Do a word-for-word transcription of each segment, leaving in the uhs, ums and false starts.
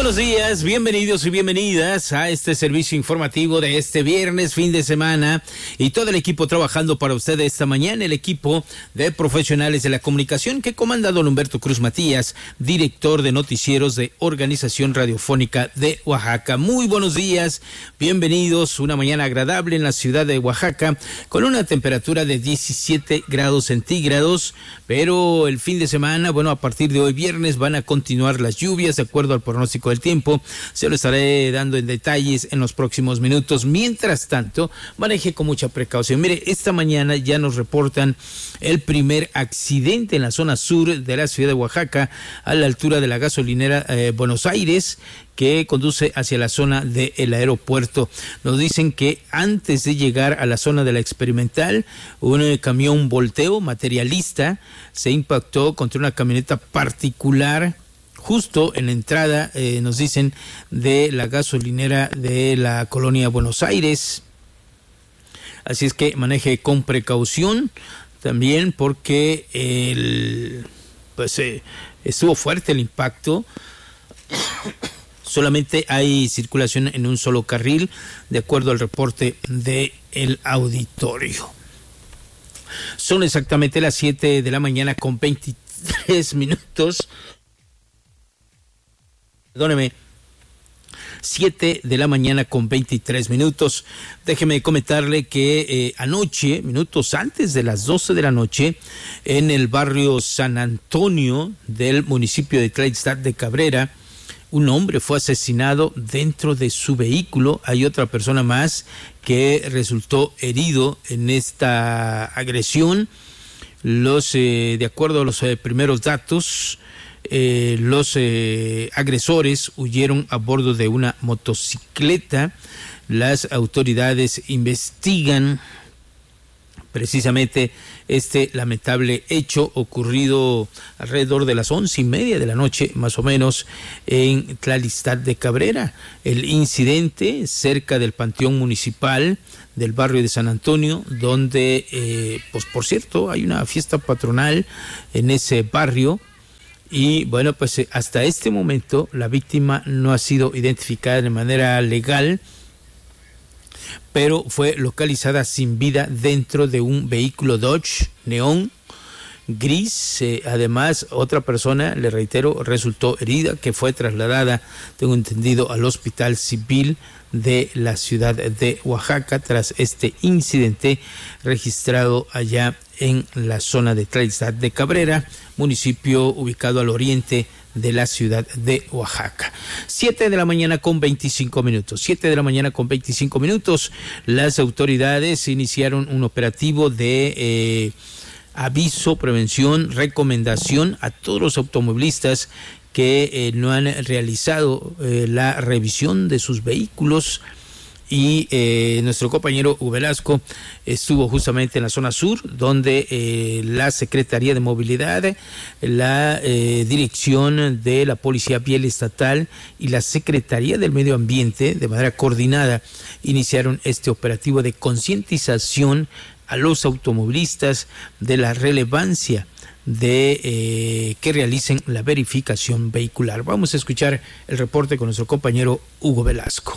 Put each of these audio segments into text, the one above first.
buenos días, bienvenidos y bienvenidas a este servicio informativo de este viernes, fin de semana, y todo el equipo trabajando para ustedes esta mañana, el equipo de profesionales de la comunicación que comanda don Humberto Cruz Matías, director de noticieros de Organización Radiofónica de Oaxaca. Muy buenos días, bienvenidos, una mañana agradable en la ciudad de Oaxaca, con una temperatura de diecisiete grados centígrados, pero el fin de semana, bueno, a partir de hoy viernes van a continuar las lluvias, de acuerdo al pronóstico del tiempo. Se lo estaré dando en detalles en los próximos minutos. Mientras tanto, maneje con mucha precaución. Mire, esta mañana ya nos reportan el primer accidente en la zona sur de la ciudad de Oaxaca, a la altura de la gasolinera eh, Buenos Aires, que conduce hacia la zona del aeropuerto. Nos dicen que antes de llegar a la zona de la Experimental, un eh, camión volteo materialista se impactó contra una camioneta particular justo en la entrada, eh, nos dicen, de la gasolinera de la colonia Buenos Aires. Así es que maneje con precaución también, porque el, pues eh, estuvo fuerte el impacto. Solamente hay circulación en un solo carril, de acuerdo al reporte de el auditorio. Son exactamente las siete de la mañana con veintitrés minutos. Perdóneme, siete de la mañana con veintitrés minutos. Déjeme comentarle que eh, anoche, minutos antes de las doce de la noche, en el barrio San Antonio del municipio de Tlalistán de Cabrera, un hombre fue asesinado dentro de su vehículo. Hay otra persona más que resultó herido en esta agresión. Los, eh, de acuerdo a los eh, primeros datos, Eh, los eh, agresores huyeron a bordo de una motocicleta. Las autoridades investigan precisamente este lamentable hecho ocurrido alrededor de las once y media de la noche, más o menos, en Tlalistán de Cabrera. El incidente cerca del panteón municipal del barrio de San Antonio, donde, eh, pues por cierto, hay una fiesta patronal en ese barrio. Y bueno, pues hasta este momento la víctima no ha sido identificada de manera legal, pero fue localizada sin vida dentro de un vehículo Dodge Neon gris. Eh, además, otra persona, le reitero, resultó herida, que fue trasladada, tengo entendido, al Hospital Civil de la ciudad de Oaxaca tras este incidente registrado allá en la zona de Tlalistán de Cabrera, municipio ubicado al oriente de la ciudad de Oaxaca. Siete de la mañana con veinticinco minutos. Siete de la mañana con veinticinco minutos. Las autoridades iniciaron un operativo de eh, aviso, prevención, recomendación a todos los automovilistas que eh, no han realizado eh, la revisión de sus vehículos. Y eh, nuestro compañero Hugo Velasco estuvo justamente en la zona sur, donde eh, la Secretaría de Movilidad, la eh, Dirección de la Policía Vial Estatal y la Secretaría del Medio Ambiente, de manera coordinada, iniciaron este operativo de concientización a los automovilistas de la relevancia de eh, que realicen la verificación vehicular. Vamos a escuchar el reporte con nuestro compañero Hugo Velasco.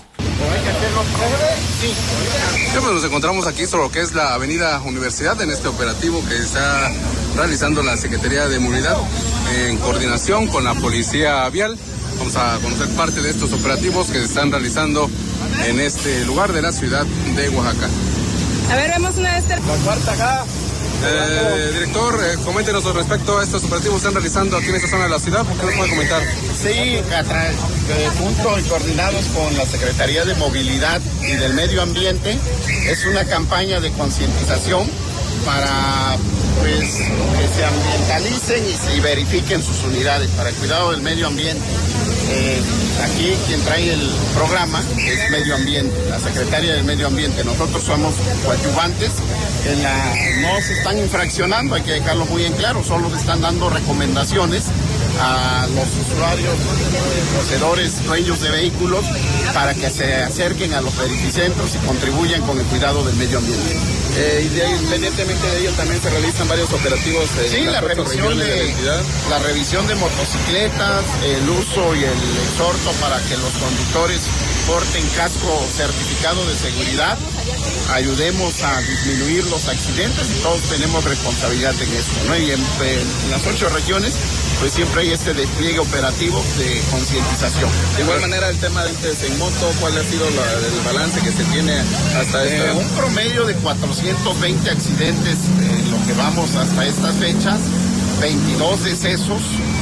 Siempre nos encontramos aquí sobre lo que es la avenida Universidad, en este operativo que está realizando la Secretaría de Movilidad en coordinación con la Policía Vial. Vamos a conocer parte de estos operativos que se están realizando en este lugar de la ciudad de Oaxaca. A ver, vemos una de estas. La cuarta acá. Eh, director, eh, coméntenos respecto a estos operativos que están realizando aquí en esta zona de la ciudad. ¿Por qué nos puede comentar? Sí, atrás, eh, junto y coordinados con la Secretaría de Movilidad y del Medio Ambiente, es una campaña de concientización para pues que se ambientalicen y, y verifiquen sus unidades para el cuidado del medio ambiente. Eh, aquí quien trae el programa es Medio Ambiente, la Secretaría del Medio Ambiente. Nosotros somos coadyuvantes, en la, no se están infraccionando, hay que dejarlo muy en claro, solo se están dando recomendaciones a los usuarios, poseedores, dueños de vehículos, para que se acerquen a los verificentros y contribuyan con el cuidado del medio ambiente. Eh, y de, independientemente de ello también se realizan varios operativos. Eh, sí, la revisión de, de la, la revisión de motocicletas, el uso y el exhorto para que los conductores porten casco certificado de seguridad, ayudemos a disminuir los accidentes y todos tenemos responsabilidad en esto, ¿no? Y en, en las ocho regiones pues siempre hay este despliegue operativo de concientización. De igual manera el tema de en moto, ¿cuál ha sido la, el balance que se tiene hasta eh, esta? Un promedio de cuatrocientos veinte accidentes en lo que vamos hasta estas fechas, veintidós decesos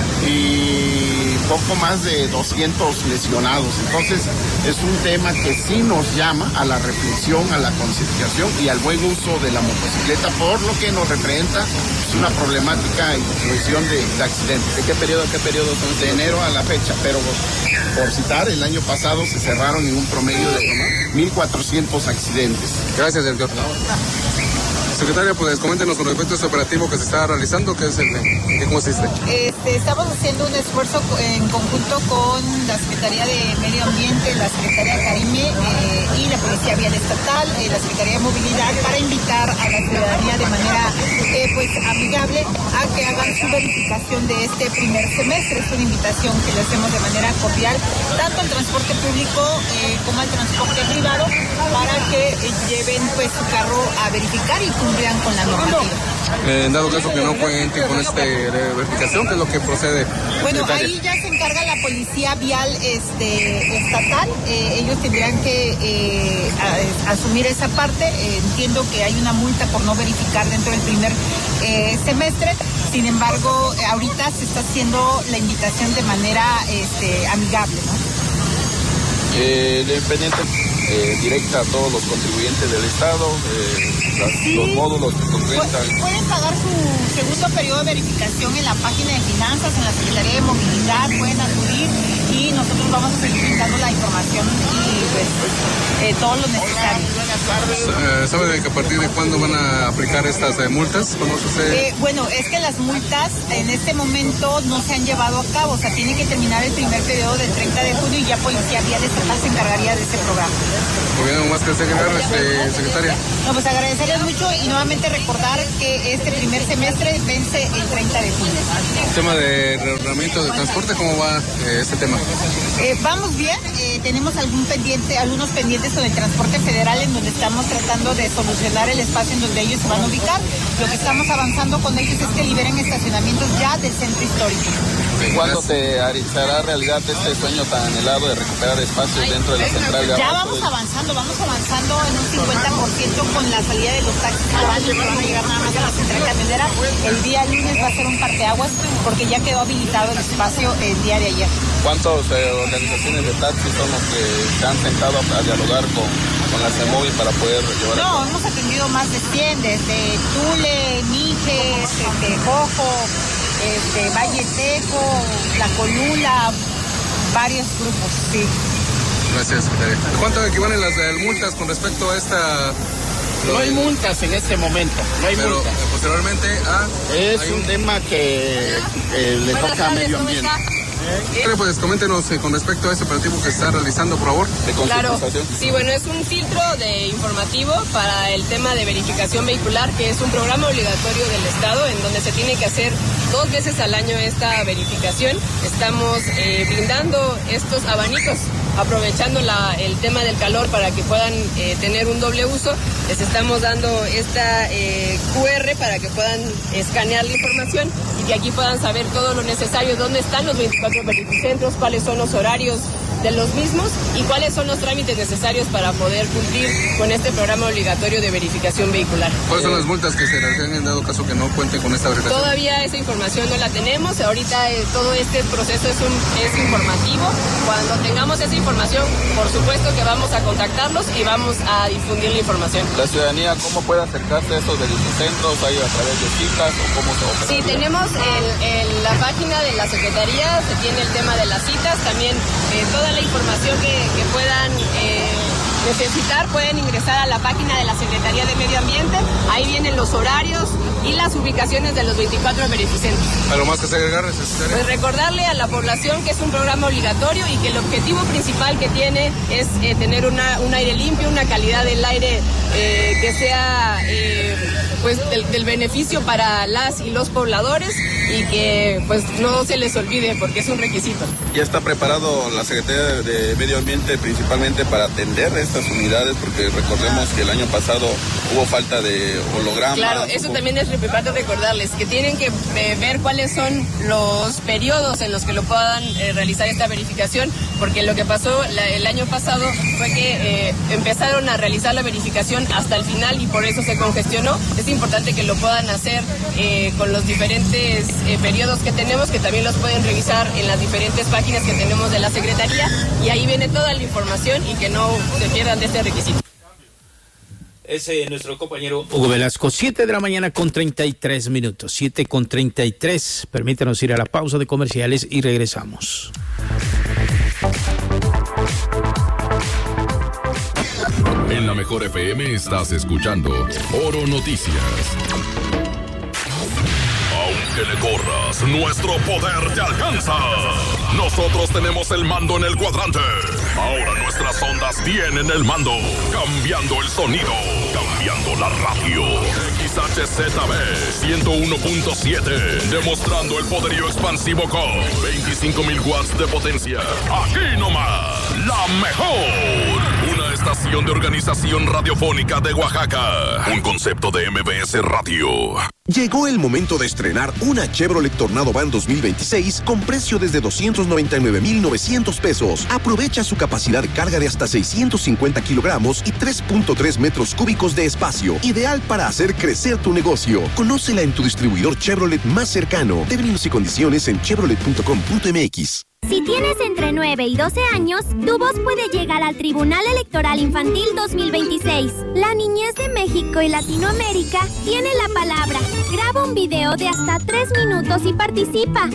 y poco más de doscientos lesionados. Entonces es un tema que sí nos llama a la reflexión, a la concientización y al buen uso de la motocicleta, por lo que nos representa pues, una problemática y disminución de, de accidentes. ¿De qué periodo a qué periodo son? De enero a la fecha, pero por citar, el año pasado se cerraron en un promedio de mil cuatrocientos accidentes. Gracias, director. Secretaria, pues coméntenos con respecto a este operativo que se está realizando, ¿qué es el, ¿en qué consiste? Este, estamos haciendo un esfuerzo en conjunto con la Secretaría de Medio Ambiente, la Secretaría de Carime eh, y la Policía Vial Estatal, eh, la Secretaría de Movilidad, para invitar a la ciudadanía de manera eh, pues amigable a que hagan su verificación de este primer semestre. Es una invitación que le hacemos de manera cordial, tanto al transporte público eh, como al transporte privado, para que eh, lleven pues su carro a verificar y cumplan con la normativa. Eh, en dado caso que no cuenten con esta verificación, ¿qué es lo que procede? Bueno, secretaria? Ahí ya se encarga la Policía Vial este, estatal. Eh, ellos tendrían que eh, a, asumir esa parte. Eh, entiendo que hay una multa por no verificar dentro del primer eh, semestre. Sin embargo, ahorita se está haciendo la invitación de manera este, amigable, ¿no? Eh, independiente eh, directa a todos los contribuyentes del Estado, eh, las, sí. los módulos que concretan. Pueden pagar su segundo periodo de verificación en la página de finanzas, en la Secretaría de Movilidad, pueden acudir y nosotros vamos a seguir brindando la información y pues eh, todo lo necesario. ¿Sabe de que a partir de cuándo van a aplicar estas eh, multas? ¿Cómo sucede? Eh, bueno, es que las multas en este momento no se han llevado a cabo, o sea, tiene que terminar el primer periodo del treinta de junio y ya Policía Vial Estatal se encargaría de ese programa. Muy bien, más que agregar, este, secretaria. No, pues agradecerles mucho y nuevamente recordar que este primer semestre vence el treinta de junio. El tema de reordenamiento de transporte, ¿cómo va eh, este tema? Eh, vamos bien, eh, tenemos algún pendiente, algunos pendientes con el transporte federal en donde estamos tratando de solucionar el espacio en donde ellos se van a ubicar. Lo que estamos avanzando con ellos es que liberen estacionamientos ya del centro histórico. ¿Cuándo se hará realidad este sueño tan anhelado de recuperar espacios dentro de la central de Ya abasto? vamos avanzando, vamos avanzando en un cincuenta por ciento con la salida de los taxis que van a llegar nada más a la central camionera. El día lunes va a ser un parteaguas porque ya quedó habilitado el espacio el día de ayer. ¿Cuántas eh, organizaciones de taxis son los que se han sentado a dialogar con, con la CEMOVI para poder llevar No, a... hemos atendido más de cien, desde Tule, Mijes, este, Jojo, este, Valle Seco, La Colula, varios grupos, sí. Gracias, secretaria. ¿Cuánto equivalen las eh, multas con respecto a esta...? No hay multas en este momento, no hay Pero multas. posteriormente a... Es un, un tema que eh, le toca a medio ambiente. Pues coméntenos eh, con respecto a este operativo que se está realizando, por favor. De Claro, concientización. sí, bueno, es un filtro de informativo para el tema de verificación vehicular, que es un programa obligatorio del Estado en donde se tiene que hacer dos veces al año esta verificación. Estamos eh, brindando estos abanicos, aprovechando la, el tema del calor para que puedan eh, tener un doble uso. Les estamos dando esta eh, Q R para que puedan escanear la información y que aquí puedan saber todo lo necesario, dónde están los veinticuatro verificentros, cuáles son los horarios de los mismos y cuáles son los trámites necesarios para poder cumplir con este programa obligatorio de verificación vehicular. ¿Cuáles son las multas que se realizan en dado caso que no cuenten con esta verificación? Todavía esa información no la tenemos, ahorita eh, todo este proceso es, un, es informativo. Cuando tengamos esa información, por supuesto que vamos a contactarlos y vamos a difundir la información. ¿La ciudadanía cómo puede acercarse a estos verificentros? ¿Hay a través de citas o cómo se opera? Sí, tenemos en, en la página de la Secretaría, se tiene el tema de las citas, también eh, toda la información que, que puedan eh, necesitar, pueden ingresar a la página de la Secretaría de Medio Ambiente, ahí vienen los horarios, y las ubicaciones de los veinticuatro beneficentes. ¿Algo más que se agregar, secretaria? Pues recordarle a la población que es un programa obligatorio y que el objetivo principal que tiene es eh, tener una, un aire limpio, una calidad del aire eh, que sea eh, pues del, del beneficio para las y los pobladores y que pues no se les olvide porque es un requisito. Ya está preparado la Secretaría de Medio Ambiente principalmente para atender estas unidades, porque recordemos que el año pasado hubo falta de hologramas. Claro, eso hubo... también es importante recordarles, que tienen que eh, ver cuáles son los periodos en los que lo puedan eh, realizar esta verificación, porque lo que pasó la, el año pasado fue que eh, empezaron a realizar la verificación hasta el final y por eso se congestionó. Es importante que lo puedan hacer eh, con los diferentes eh, periodos que tenemos, que también los pueden revisar en las diferentes páginas que tenemos de la Secretaría, y ahí viene toda la información y que no se pierdan de este requisito. Es eh, nuestro compañero Hugo Velasco. Siete de la mañana con treinta y tres minutos. Siete con treinta y tres. Permítanos ir a la pausa de comerciales y regresamos. En la Mejor F M estás escuchando Oro Noticias. Aunque le corras, nuestro poder te alcanza. Nosotros tenemos el mando en el cuadrante. Ahora nuestras ondas tienen el mando. Cambiando el sonido. Cambiando la radio. X H Z B ciento uno punto siete. Demostrando el poderío expansivo con veinticinco mil watts de potencia. Aquí nomás, la mejor. Una estación de organización radiofónica de Oaxaca. Un concepto de M B S Radio. Llegó el momento de estrenar una Chevrolet Tornado Van dos mil veintiséis con precio desde doscientos noventa y nueve mil novecientos pesos. Aprovecha su capacidad de carga de hasta seiscientos cincuenta kilogramos y tres punto tres metros cúbicos de espacio. Ideal para hacer crecer tu negocio. Conócela en tu distribuidor Chevrolet más cercano. Términos y condiciones en chevrolet punto com punto m x. Si tienes entre nueve y doce años, tu voz puede llegar al Tribunal Electoral Infantil dos mil veintiséis. La niñez de México y Latinoamérica tiene la palabra. Graba un video de hasta tres minutos y participa.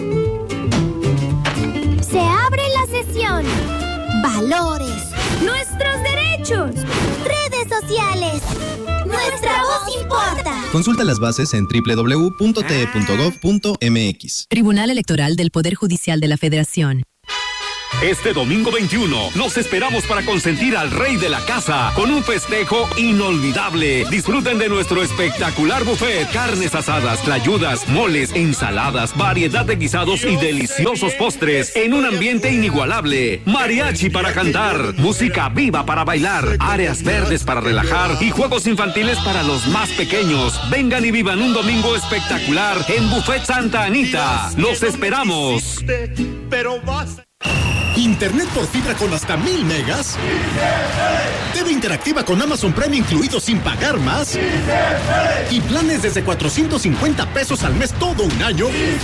Se abre la sesión. Valores. Nuestros derechos. Redes sociales. Nuestra voz importa. Consulta las bases en doble u doble u doble u punto t e punto gov punto m x. Tribunal Electoral del Poder Judicial de la Federación. Este domingo veintiuno los esperamos para consentir al rey de la casa con un festejo inolvidable. Disfruten de nuestro espectacular buffet, carnes asadas, tlayudas, moles, ensaladas, variedad de guisados y deliciosos postres en un ambiente inigualable. Mariachi para cantar, música viva para bailar, áreas verdes para relajar y juegos infantiles para los más pequeños. Vengan y vivan un domingo espectacular en Buffet Santa Anita. Los esperamos. Pero basta. Internet por fibra con hasta mil megas. T V interactiva con Amazon Prime incluido sin pagar más. Y planes desde cuatrocientos cincuenta pesos al mes todo un año.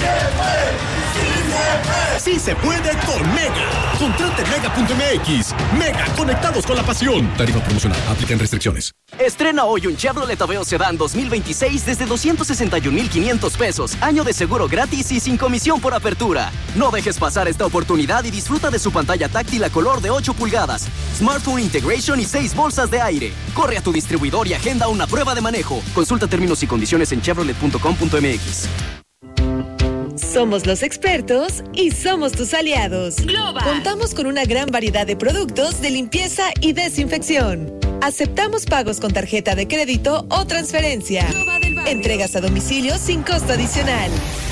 Sí se puede con Mega. Contrate mega punto m x. Mega, conectados con la pasión. Tarifa promocional, aplican restricciones. Estrena hoy un Chevrolet Aveo Sedán dos mil veintiséis desde doscientos sesenta y un mil quinientos pesos. Año de seguro gratis y sin comisión por apertura. No dejes pasar esta oportunidad y disfruta de su pantalla táctil a color de ocho pulgadas, Smartphone Integration y seis bolsas de aire. Corre a tu distribuidor y agenda una prueba de manejo. Consulta términos y condiciones en chevrolet punto com punto m x. Somos los expertos y somos tus aliados. Global. Contamos con una gran variedad de productos de limpieza y desinfección. Aceptamos pagos con tarjeta de crédito o transferencia. Entregas a domicilio sin costo adicional.